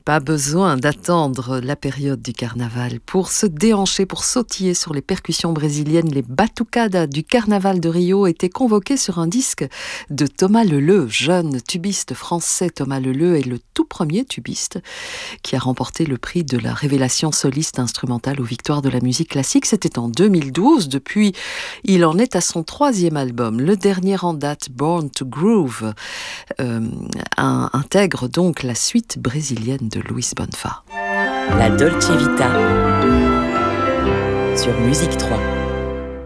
Pas besoin d'attendre la période du carnaval pour se déhancher, pour sautiller sur les percussions brésiliennes. Les batucadas du carnaval de Rio étaient convoquées sur un disque de Thomas Leleu, jeune tubiste français. Thomas Leleu est le tout premier tubiste qui a remporté le prix de la révélation soliste instrumentale aux Victoires de la musique classique. C'était en 2012. Depuis, il en est à son 3e album. Le dernier en date, Born to Groove, intègre donc la suite brésilienne de Luis Bonfa. La Dolce Vita sur Musique 3.